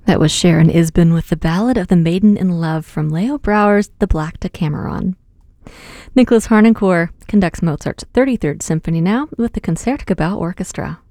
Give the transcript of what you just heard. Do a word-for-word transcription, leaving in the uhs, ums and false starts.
That was Sharon Isbin with the Ballad of the Maiden in Love from Leo Brouwer's The Black Decameron. Nicholas Harnoncourt conducts Mozart's thirty-third Symphony now with the Concertgebouw Orchestra.